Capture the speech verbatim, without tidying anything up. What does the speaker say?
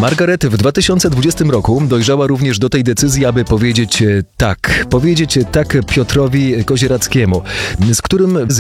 Margaret w dwa tysiące dwudziestym roku dojrzała również do tej decyzji, aby powiedzieć e, tak. Powiedzieć tak Piotrowi Kozierackiemu, z którym